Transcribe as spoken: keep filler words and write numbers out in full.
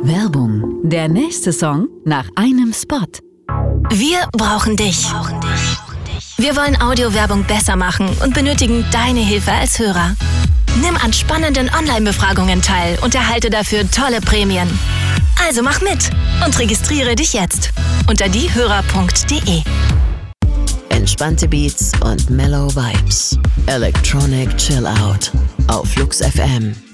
Werbung. Der nächste Song nach einem Spot. Wir brauchen dich. Wir wollen Audiowerbung besser machen und benötigen deine Hilfe als Hörer. Nimm an spannenden Online-Befragungen teil und erhalte dafür tolle Prämien. Also mach mit und registriere dich jetzt unter diehörer punkt de. Entspannte Beats und mellow Vibes. Electronic Chill Out auf Flux F M.